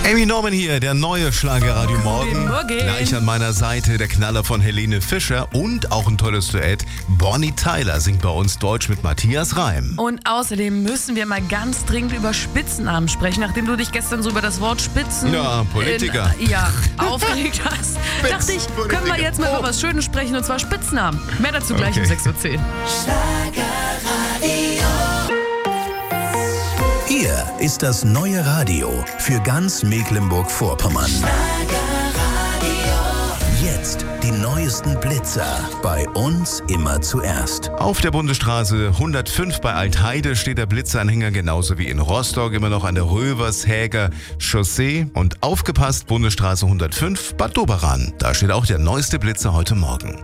Amy Norman hier, der neue Schlagerradio Morgen. Gleich an meiner Seite der Knaller von Helene Fischer und auch ein tolles Duett. Bonnie Tyler singt bei uns Deutsch mit Matthias Reim. Und außerdem müssen wir mal ganz dringend über Spitznamen sprechen, nachdem du dich gestern so über das Wort Spitzen... Ja, Politiker. Aufgeregt hast. Dachte ich, können wir jetzt mal über was Schönes sprechen, und zwar Spitznamen. Mehr dazu gleich um 6:10 Uhr. Hier ist das neue Radio für ganz Mecklenburg-Vorpommern. Jetzt die neuesten Blitzer. Bei uns immer zuerst. Auf der Bundesstraße 105 bei Altheide steht der Blitzeranhänger genauso wie in Rostock immer noch an der Rövershäger Chaussee. Und aufgepasst, Bundesstraße 105 Bad Doberan. Da steht auch der neueste Blitzer heute Morgen.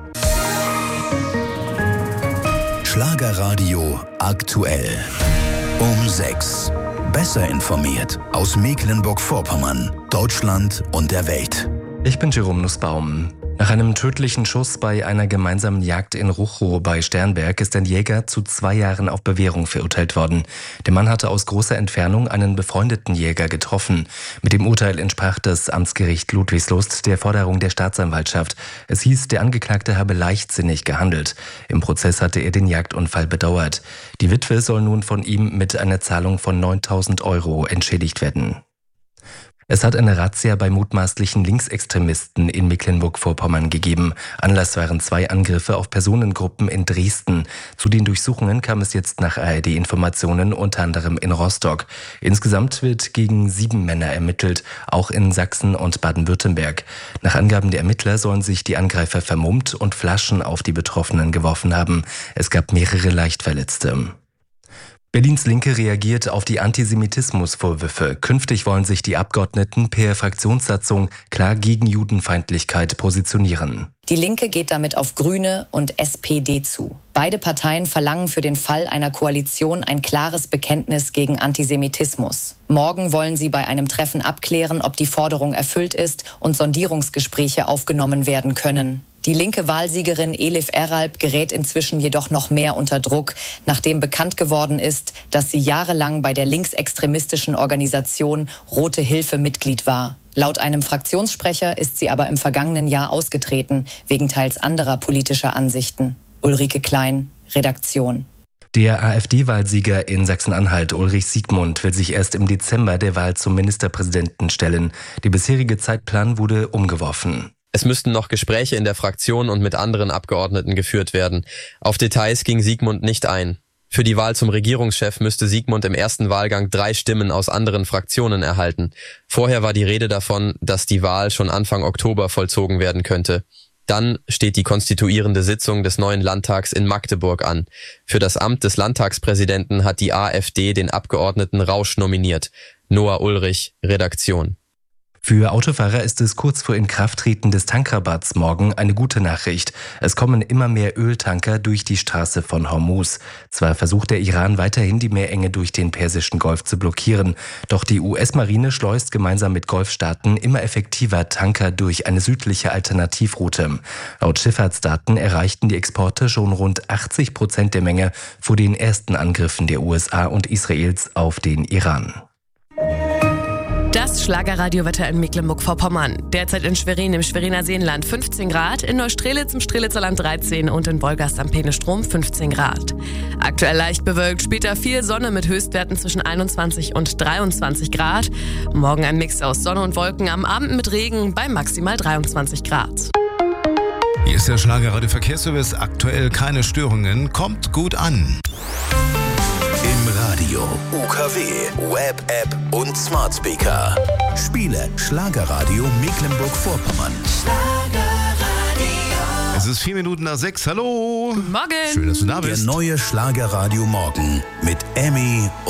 Schlagerradio aktuell. Um 6. Besser informiert aus Mecklenburg-Vorpommern, Deutschland und der Welt. Ich bin Jerome Nussbaum. Nach einem tödlichen Schuss bei einer gemeinsamen Jagd in Ruchow bei Sternberg ist ein Jäger zu 2 Jahren auf Bewährung verurteilt worden. Der Mann hatte aus großer Entfernung einen befreundeten Jäger getroffen. Mit dem Urteil entsprach das Amtsgericht Ludwigslust der Forderung der Staatsanwaltschaft. Es hieß, der Angeklagte habe leichtsinnig gehandelt. Im Prozess hatte er den Jagdunfall bedauert. Die Witwe soll nun von ihm mit einer Zahlung von 9.000 € entschädigt werden. Es hat eine Razzia bei mutmaßlichen Linksextremisten in Mecklenburg-Vorpommern gegeben. Anlass waren 2 Angriffe auf Personengruppen in Dresden. Zu den Durchsuchungen kam es jetzt nach ARD-Informationen unter anderem in Rostock. Insgesamt wird gegen 7 Männer ermittelt, auch in Sachsen und Baden-Württemberg. Nach Angaben der Ermittler sollen sich die Angreifer vermummt und Flaschen auf die Betroffenen geworfen haben. Es gab mehrere Leichtverletzte. Berlins Linke reagiert auf die Antisemitismusvorwürfe. Künftig wollen sich die Abgeordneten per Fraktionssatzung klar gegen Judenfeindlichkeit positionieren. Die Linke geht damit auf Grüne und SPD zu. Beide Parteien verlangen für den Fall einer Koalition ein klares Bekenntnis gegen Antisemitismus. Morgen wollen sie bei einem Treffen abklären, ob die Forderung erfüllt ist und Sondierungsgespräche aufgenommen werden können. Die linke Wahlsiegerin Elif Eralp gerät inzwischen jedoch noch mehr unter Druck, nachdem bekannt geworden ist, dass sie jahrelang bei der linksextremistischen Organisation Rote Hilfe Mitglied war. Laut einem Fraktionssprecher ist sie aber im vergangenen Jahr ausgetreten, wegen teils anderer politischer Ansichten. Ulrike Klein, Redaktion. Der AfD-Wahlsieger in Sachsen-Anhalt, Ulrich Siegmund, will sich erst im Dezember der Wahl zum Ministerpräsidenten stellen. Der bisherige Zeitplan wurde umgeworfen. Es müssten noch Gespräche in der Fraktion und mit anderen Abgeordneten geführt werden. Auf Details ging Siegmund nicht ein. Für die Wahl zum Regierungschef müsste Siegmund im ersten Wahlgang 3 Stimmen aus anderen Fraktionen erhalten. Vorher war die Rede davon, dass die Wahl schon Anfang Oktober vollzogen werden könnte. Dann steht die konstituierende Sitzung des neuen Landtags in Magdeburg an. Für das Amt des Landtagspräsidenten hat die AfD den Abgeordneten Rausch nominiert. Noah Ulrich, Redaktion. Für Autofahrer ist es kurz vor Inkrafttreten des Tankrabatts morgen eine gute Nachricht. Es kommen immer mehr Öltanker durch die Straße von Hormuz. Zwar versucht der Iran weiterhin, die Meerenge durch den Persischen Golf zu blockieren, doch die US-Marine schleust gemeinsam mit Golfstaaten immer effektiver Tanker durch eine südliche Alternativroute. Laut Schifffahrtsdaten erreichten die Exporte schon rund 80% der Menge vor den ersten Angriffen der USA und Israels auf den Iran. Das Schlagerradiowetter in Mecklenburg-Vorpommern. Derzeit in Schwerin im Schweriner Seenland 15 Grad, in Neustrelitz im Strelitzer Land 13 und in Wolgast am Peenestrom 15 Grad. Aktuell leicht bewölkt, später viel Sonne mit Höchstwerten zwischen 21 und 23 Grad. Morgen ein Mix aus Sonne und Wolken, am Abend mit Regen bei maximal 23 Grad. Hier ist der Schlagerradio Verkehrsservice. Aktuell keine Störungen. Kommt gut an. Im Radio, UKW, Web-App und Smart Speaker. Spiele Schlagerradio Mecklenburg-Vorpommern. Es ist 4 Minuten nach 6. Hallo. Guten Morgen. Schön, dass du da Der bist. neue Schlagerradio Morgen mit Emmy und